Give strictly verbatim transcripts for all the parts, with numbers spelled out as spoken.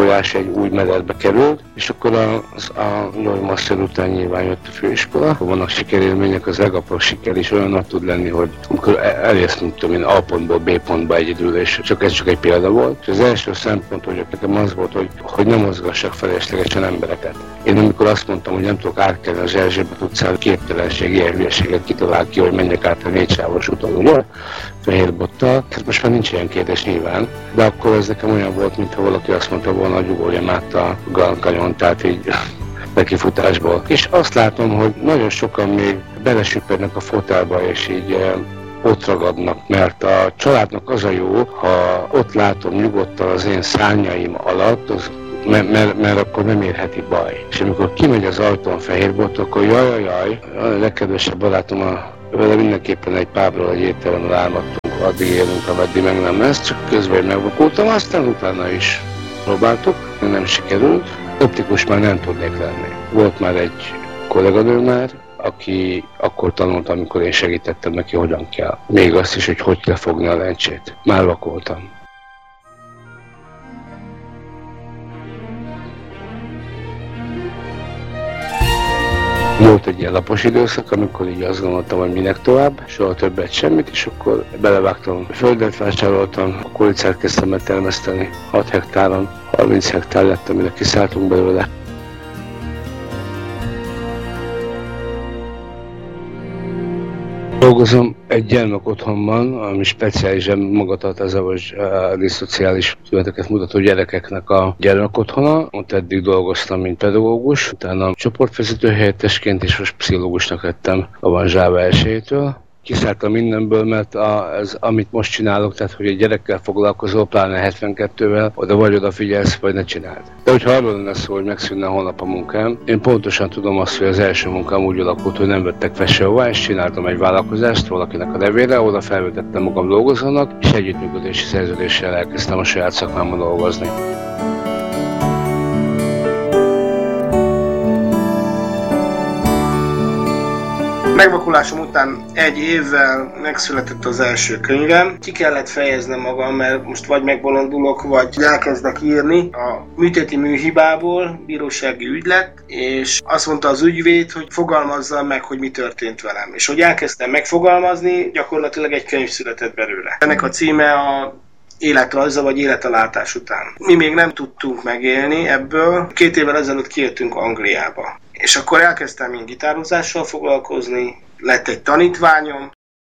folyás egy új mederbe került, és akkor az, a nyolc master után nyilván jött a főiskola. Vannak sikerélmények, az legaprabb siker is olyan nagy tud lenni, hogy amikor elérsz, mint tudom én, A pontból B pontba egyedül, és csak ez csak egy példa volt. És az első szempont, hogy nekem az volt, hogy, hogy nem mozgassak feleslegesen embereket. Én amikor azt mondtam, hogy nem tudok átkelni az Erzsébet utcán, képtelenség, ilyen hülyeséget kitalál ki, hogy menjek át a négysávos úton, ugye? Fehér bottal. Hát most már nincs ilyen kérdés nyilván, de akkor ez nekem olyan volt, mintha valaki azt mondta volna, hogy ugorjam át a Grand Canyon, tehát így nekifutásból. És azt látom, hogy nagyon sokan még belesüppednek a fotelba, és így eh, ott ragadnak, mert a családnak az a jó, ha ott látom nyugodtan az én szárnyaim alatt, az Mert, mert, mert akkor nem érheti baj. És amikor kimegy az ajtón fehérbot, akkor jaj, jaj, jaj, a legkedvesebb barátom, a, vele mindenképpen egy pábról, egy étteremről álmodtunk, addig élünk, ameddig meg nem lesz, csak közben megvakultam, aztán utána is próbáltuk, nem sikerült. Optikus már nem tudnék lenni. Volt már egy kolléganő már, aki akkor tanult, amikor én segítettem neki, hogyan kell. Még azt is, hogy hogy kell fogni a lencsét. Már vakultam. Volt egy ilyen lapos időszak, amikor így azt gondoltam, hogy minek tovább, soha többet semmit, és akkor belevágtam, földet vásároltam, a kulicát kezdtem el termeszteni, hat hektáron, harminc hektár lett, amire kiszálltunk belőle. Dolgozom egy gyermek otthonban, ami speciálisan magatartászavarás diszociális tüneteket mutató gyerekeknek a gyermekotthona. Ott eddig dolgoztam, mint pedagógus, utána csoportvezető helyettesként, és most pszichológusnak lettem a Vanzsáva elsőjétől. Kiszálltam mindenből, mert a, ez, amit most csinálok, tehát hogy egy gyerekkel foglalkozol, pláne hetvenkettővel, oda vagy odafigyelsz, vagy ne csináld. De hogyha arról lenne szó, hogy megszűnne holnap a munkám, én pontosan tudom azt, hogy az első munkám úgy alakult, hogy nem vettek fel sehová, és csináltam egy vállalkozást valakinek a nevére, oda felvetettem magam dolgozónak, és együttműködési szerződéssel elkezdtem a saját szakmámban dolgozni. Megvakulásom után egy évvel megszületett az első könyvem. Ki kellett fejeznem magam, mert most vagy megbolondulok, vagy elkezdek írni. A műtéti műhibából bírósági ügy lett, és azt mondta az ügyvéd, hogy fogalmazzam meg, hogy mi történt velem. És hogy elkezdtem megfogalmazni, gyakorlatilag egy könyv született belőle. Ennek a címe a életrajza, vagy élet a látás után. Mi még nem tudtunk megélni ebből. Két évvel ezelőtt kijöttünk Angliába. És akkor elkezdtem én gitározással foglalkozni, lett egy tanítványom.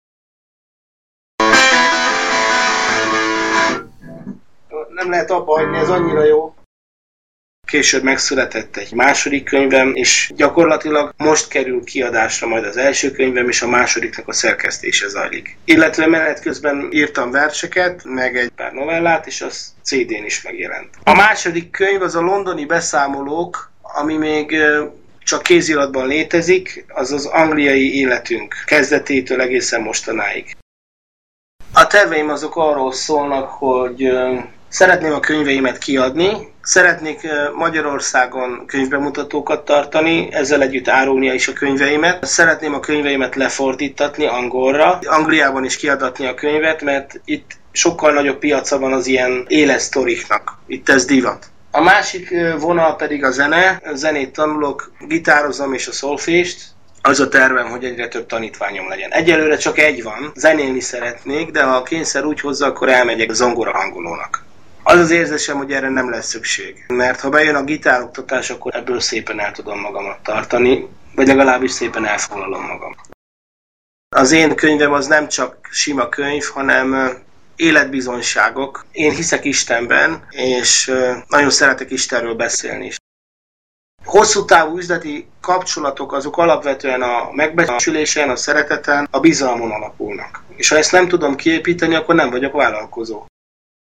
Nem lehet abba hagyni, ez annyira jó. Később megszületett egy második könyvem, és gyakorlatilag most kerül kiadásra majd az első könyvem, és a másodiknak a szerkesztése zajlik. Illetve menet közben írtam verseket, meg egy pár novellát, és az cé dén is megjelent. A második könyv az a londoni beszámolók, ami még csak kéziratban létezik, az az angliai életünk kezdetétől egészen mostanáig. A terveim azok arról szólnak, hogy szeretném a könyveimet kiadni, szeretnék Magyarországon könyvbemutatókat tartani, ezzel együtt árulnia is a könyveimet. Szeretném a könyveimet lefordítatni angolra, Angliában is kiadatni a könyvet, mert itt sokkal nagyobb piaca van az ilyen éles sztoriknak. Itt ez divat. A másik vonal pedig a zene. A zenét tanulok, gitározom és a szolfést. Az a tervem, hogy egyre több tanítványom legyen. Egyelőre csak egy van, zenélni szeretnék, de ha a kényszer úgy hozza, akkor elmegyek zongora hangolónak. Az az érzésem, hogy erre nem lesz szükség. Mert ha bejön a gitároktatás, akkor ebből szépen el tudom magamat tartani, vagy legalábbis szépen elfoglalom magam. Az én könyvem az nem csak sima könyv, hanem életbizonyságok. Én hiszek Istenben, és nagyon szeretek Istenről beszélni is. Hosszú távú üzleti kapcsolatok azok alapvetően a megbecsülésen, a szereteten, a bizalmon alapulnak. És ha ezt nem tudom kiépíteni, akkor nem vagyok vállalkozó.